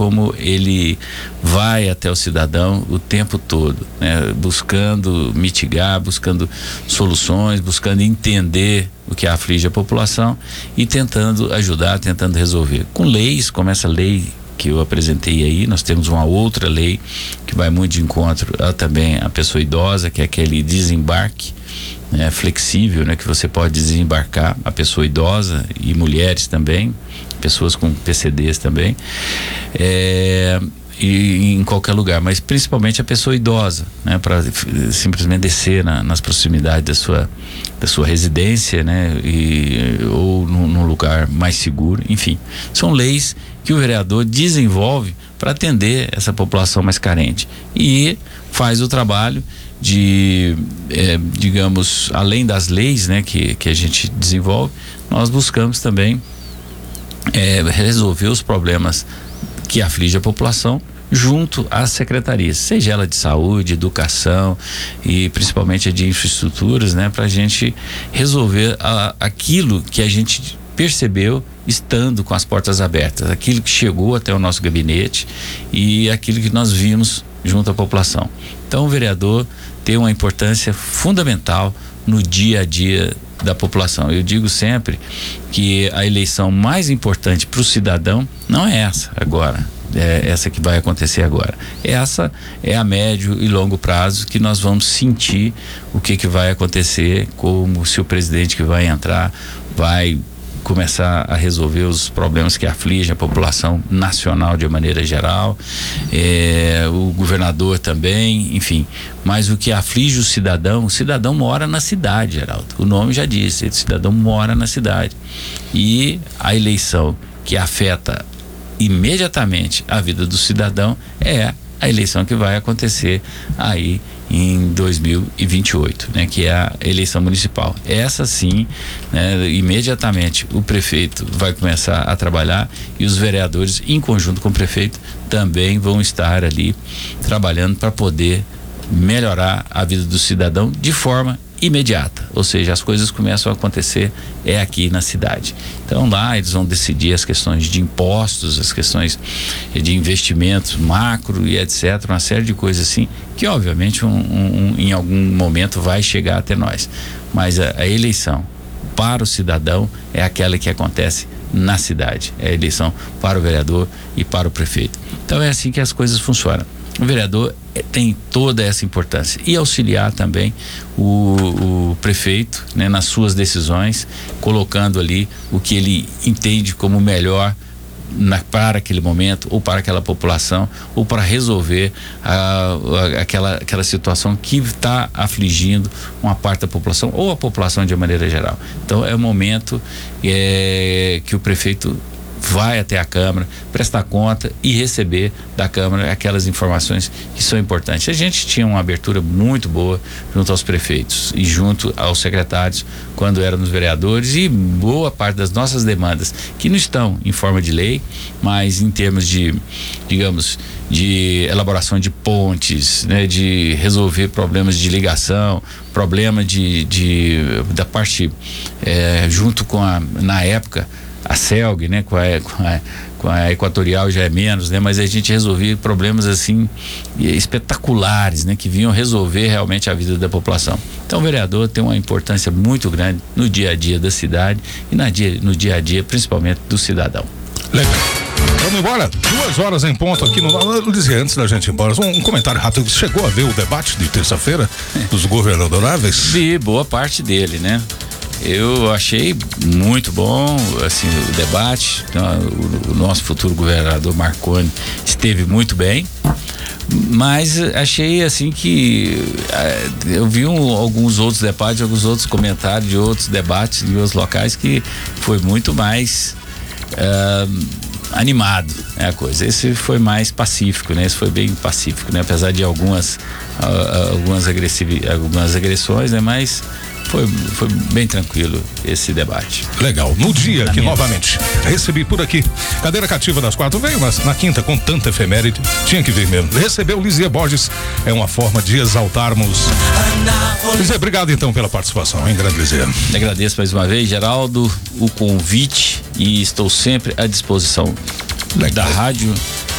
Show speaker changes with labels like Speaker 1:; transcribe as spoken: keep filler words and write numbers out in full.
Speaker 1: como ele vai até o cidadão o tempo todo, né? Buscando mitigar, buscando soluções, buscando entender o que aflige a população e tentando ajudar, tentando resolver. Com leis, como essa lei que eu apresentei aí, nós temos uma outra lei que vai muito de encontro a, também a pessoa idosa, que é aquele desembarque, né, flexível, né, que você pode desembarcar a pessoa idosa e mulheres também, pessoas com P C Ds também, é, e em qualquer lugar, mas principalmente a pessoa idosa, né, para simplesmente descer na, nas proximidades da sua da sua residência, né, e, ou num, num lugar mais seguro. Enfim, são leis que o vereador desenvolve para atender essa população mais carente e faz o trabalho de, é, digamos, além das leis, né, que, que a gente desenvolve, nós buscamos também é, resolver os problemas que aflige a população junto às secretarias, seja ela de saúde, educação e principalmente a de infraestruturas, né, para a gente resolver a, aquilo que a gente percebeu estando com as portas abertas, aquilo que chegou até o nosso gabinete e aquilo que nós vimos junto à população. Então o vereador tem uma importância fundamental no dia a dia da população. Eu digo sempre que a eleição mais importante para o cidadão não é essa agora, é essa que vai acontecer agora. Essa é a médio e longo prazo que nós vamos sentir o que que vai acontecer, como se o presidente que vai entrar vai começar a resolver os problemas que afligem a população nacional de maneira geral, é, o governador também, enfim, mas o que aflige o cidadão, o cidadão mora na cidade, Geraldo, o nome já disse, o cidadão mora na cidade e a eleição que afeta imediatamente a vida do cidadão é a eleição que vai acontecer aí em dois mil e vinte e oito, né, que é a eleição municipal. Essa sim, né, imediatamente o prefeito vai começar a trabalhar e os vereadores, em conjunto com o prefeito, também vão estar ali trabalhando para poder melhorar a vida do cidadão de forma imediata, ou seja, as coisas começam a acontecer é aqui na cidade. Então lá eles vão decidir as questões de impostos, as questões de investimentos macro e etc, uma série de coisas assim que obviamente um, um, um, em algum momento vai chegar até nós, mas a, a eleição para o cidadão é aquela que acontece na cidade, é a eleição para o vereador e para o prefeito. Então é assim que as coisas funcionam. O vereador tem toda essa importância e auxiliar também o, o prefeito, né, nas suas decisões, colocando ali o que ele entende como melhor na, para aquele momento ou para aquela população ou para resolver a, a, aquela, aquela situação que está afligindo uma parte da população ou a população de maneira geral. Então é o momento é, que o prefeito vai até a Câmara, prestar conta e receber da Câmara aquelas informações que são importantes. A gente tinha uma abertura muito boa junto aos prefeitos e junto aos secretários quando éramos vereadores e boa parte das nossas demandas que não estão em forma de lei, mas em termos de, digamos, de elaboração de pontes, né, de resolver problemas de ligação, problema de, de da parte é, junto com a, na época a CELG, né, com a, com a, com a Equatorial já é menos, né, mas a gente resolvia problemas assim espetaculares, né, que vinham resolver realmente a vida da população. Então o vereador tem uma importância muito grande no dia a dia da cidade e na dia, no dia a dia principalmente do cidadão.
Speaker 2: Legal. Vamos embora, duas horas em ponto aqui no. Eu dizia antes da gente ir embora, um, um comentário rápido. Você chegou a ver o debate de terça-feira dos governadoráveis?
Speaker 1: Vi boa parte dele, né? Eu achei muito bom, assim, o debate. O, o nosso futuro governador Marconi esteve muito bem, mas achei assim que eu vi um, alguns outros debates, alguns outros comentários de outros debates de outros locais que foi muito mais uh, animado, né, a coisa. Esse foi mais pacífico, né? Esse foi bem pacífico, né? Apesar de algumas uh, algumas agressivi- algumas agressões, né? Mas Foi, foi bem tranquilo esse debate.
Speaker 2: Legal. No dia Na que novamente recebi por aqui, cadeira cativa das quatro, veio na, na quinta com tanta efeméride, tinha que vir mesmo. Recebeu Lizia Borges, é uma forma de exaltarmos. Lizia, obrigado então pela participação, hein, grande Lizia.
Speaker 1: Agradeço mais uma vez, Geraldo, o convite e estou sempre à disposição Legal. Da rádio